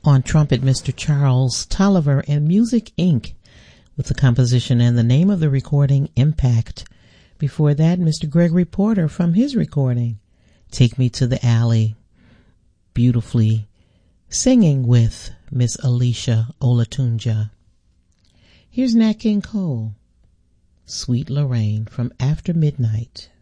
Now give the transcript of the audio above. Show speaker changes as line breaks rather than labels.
On trumpet, Mr. Charles Tolliver, and Music Inc. with the composition and the name of the recording, Impact. Before that, Mr. Gregory Porter from his recording, Take Me to the Alley, beautifully singing with Miss Alicia Olatunja. Here's Nat King Cole, Sweet Lorraine from After Midnight.